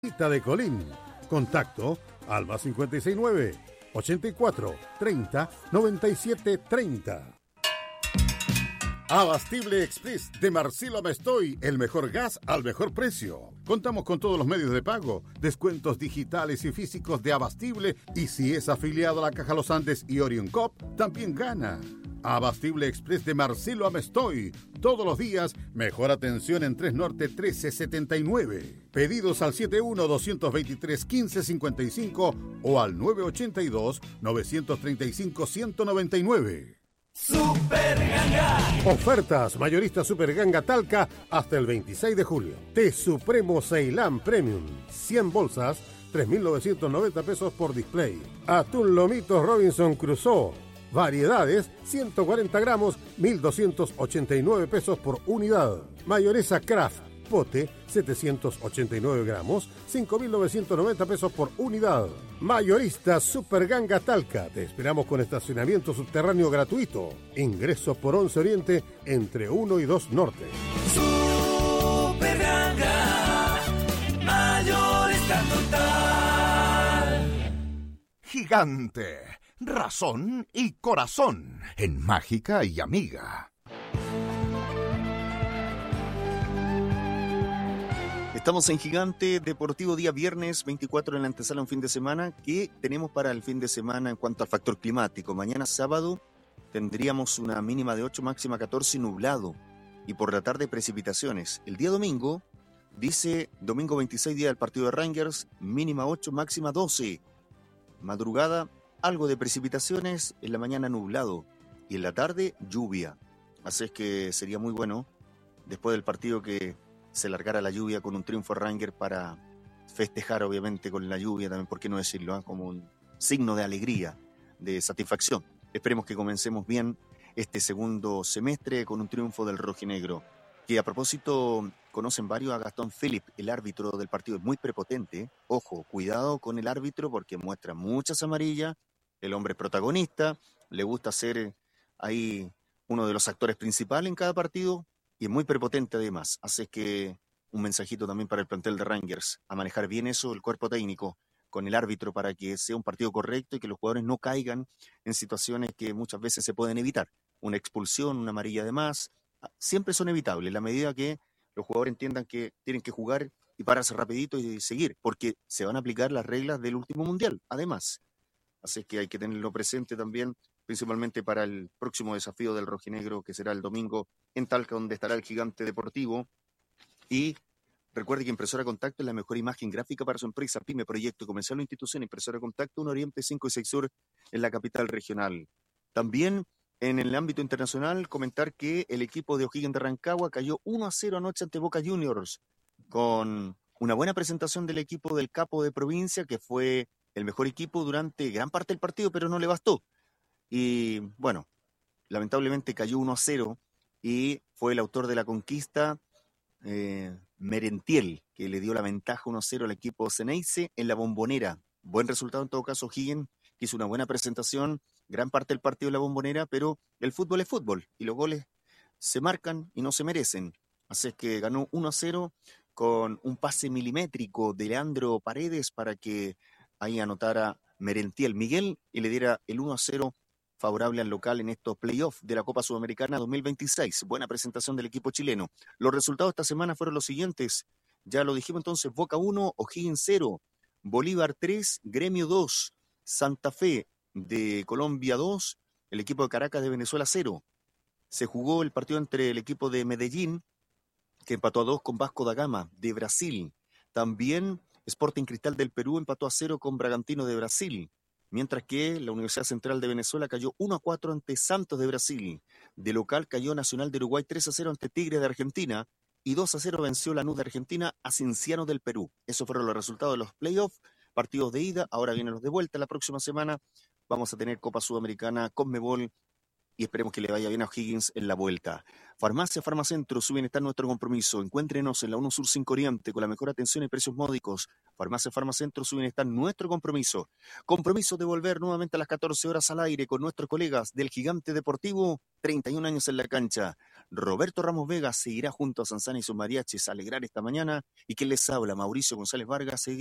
de Colín. Contacto Alba 569 84 30 97 30. Abastible Express de Marcelo Amestoy, el mejor gas al mejor precio. Contamos con todos los medios de pago, descuentos digitales y físicos de Abastible, y si es afiliado a la Caja Los Andes y Orion Cop, también gana. Abastible Express de Marcelo Amestoy, todos los días, mejor atención en 3 Norte 1379. Pedidos al 71-223-1555 o al 982-935-199. Super Ganga. Ofertas mayorista Super Ganga Talca hasta el 26 de julio. Té Supremo Ceilán Premium, 100 bolsas, 3.990 pesos por display. Atún Lomitos Robinson Crusoe, variedades, 140 gramos, 1.289 pesos por unidad. Mayonesa Kraft, pote, 789 gramos, 5.990 pesos por unidad. Mayorista Super Ganga Talca. Te esperamos con estacionamiento subterráneo gratuito. Ingreso por 11 Oriente entre 1 y 2 Norte. Super Ganga, Mayorista total. Gigante, razón y corazón en Mágica y Amiga. Estamos en Gigante Deportivo, día viernes 24 en la antesala, un fin de semana. ¿Qué tenemos para el fin de semana en cuanto al factor climático? Mañana sábado tendríamos una mínima de 8, máxima 14, nublado. Y por la tarde precipitaciones. El día domingo, dice domingo 26, día del partido de Rangers, mínima 8, máxima 12. Madrugada, algo de precipitaciones, en la mañana nublado. Y en la tarde, lluvia. Así es que sería muy bueno, después del partido, que se largara la lluvia con un triunfo Ranger para festejar, obviamente, con la lluvia también, ¿por qué no decirlo? Como un signo de alegría, de satisfacción. Esperemos que comencemos bien este segundo semestre con un triunfo del rojinegro, que a propósito conocen varios a Gastón Philipp, el árbitro del partido, es muy prepotente. Ojo, cuidado con el árbitro porque muestra muchas amarillas, el hombre es protagonista, le gusta ser ahí uno de los actores principales en cada partido, y es muy prepotente además. Así que un mensajito también para el plantel de Rangers, a manejar bien eso, el cuerpo técnico, con el árbitro, para que sea un partido correcto y que los jugadores no caigan en situaciones que muchas veces se pueden evitar. Una expulsión, una amarilla de más, siempre son evitables, en la medida que los jugadores entiendan que tienen que jugar y pararse rapidito y seguir, porque se van a aplicar las reglas del último mundial, además. Así que hay que tenerlo presente también, principalmente para el próximo desafío del rojinegro, que será el domingo en Talca, donde estará el Gigante Deportivo. Y recuerde que Impresora Contacto es la mejor imagen gráfica para su empresa, pyme, proyecto, comercial o institución. Impresora Contacto, 1 Oriente 5 y 6 Sur, en la capital regional. También en el ámbito internacional, comentar que el equipo de O'Higgins de Rancagua cayó 1-0 anoche ante Boca Juniors, con una buena presentación del equipo del capo de provincia, que fue el mejor equipo durante gran parte del partido, pero no le bastó. Y bueno, lamentablemente cayó 1-0 y fue el autor de la conquista, Merentiel, que le dio la ventaja 1-0 al equipo Ceneice en la Bombonera. Buen resultado en todo caso. O'Higgins, que hizo una buena presentación, gran parte del partido en la Bombonera, pero el fútbol es fútbol y los goles se marcan y no se merecen. Así es que ganó 1-0 con un pase milimétrico de Leandro Paredes para que ahí anotara Merentiel Miguel y le diera el 1-0 favorable al local en estos playoffs de la Copa Sudamericana 2026. Buena presentación del equipo chileno. Los resultados esta semana fueron los siguientes. Ya lo dijimos entonces: Boca 1, O'Higgins 0, Bolívar 3, Gremio 2, Santa Fe de Colombia 2, el equipo de Caracas de Venezuela 0. Se jugó el partido entre el equipo de Medellín, que empató a 2 con Vasco da Gama de Brasil. También Sporting Cristal del Perú empató a 0 con Bragantino de Brasil. Mientras que la Universidad Central de Venezuela cayó 1-4 ante Santos de Brasil. De local cayó Nacional de Uruguay 3-0 ante Tigre de Argentina y 2-0 venció Lanús de Argentina a Cienciano del Perú. Esos fueron los resultados de los playoffs, partidos de ida. Ahora vienen los de vuelta. La próxima semana vamos a tener Copa Sudamericana, Conmebol, y esperemos que le vaya bien a O'Higgins en la vuelta. Farmacia Farmacentro, su bienestar nuestro compromiso. Encuéntrenos en la 1 Sur 5 Oriente con la mejor atención y precios módicos. Farmacia Farmacentro, su bienestar nuestro compromiso. Compromiso de volver nuevamente a las 14 horas al aire con nuestros colegas del Gigante Deportivo, 31 años en la cancha. Roberto Ramos Vega seguirá junto a Sansana y sus mariachis a alegrar esta mañana. Y quien les habla, Mauricio González Vargas,